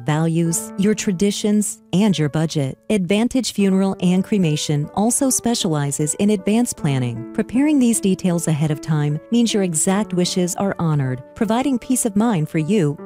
values, your traditions, and your budget. Advantage Funeral and Cremation also specializes in advanced planning. Preparing these details ahead of time means your exact wishes are honored, providing peace of mind for you